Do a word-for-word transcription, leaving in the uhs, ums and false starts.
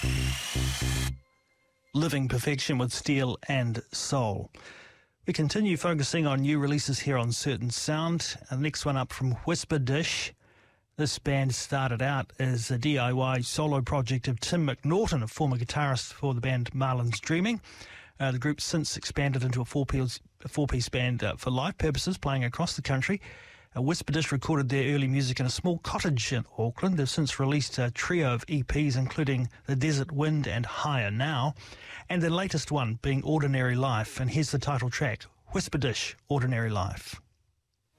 Living Perfection with Steel and Soul. We continue focusing on new releases here on Certain Sound. The next one up from Whisper Dish. This band started out as a D I Y solo project of Tim McNaughton, a former guitarist for the band Marlin's Dreaming. Uh, the group since expanded into a four-piece, a four-piece band uh, for live purposes, playing across the country. Uh, Whisper Dish recorded their early music in a small cottage in Auckland. They've since released a trio of E Ps, including The Desert Wind and Higher Now, and their latest one being Ordinary Life. And here's the title track, Whisper Dish, Ordinary Life.